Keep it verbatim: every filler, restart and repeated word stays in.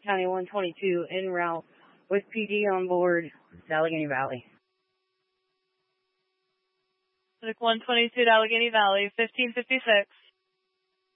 County one twenty-two en route with P D on board to Allegheny Valley. Pacific one twenty-two to Allegheny Valley, fifteen fifty-six.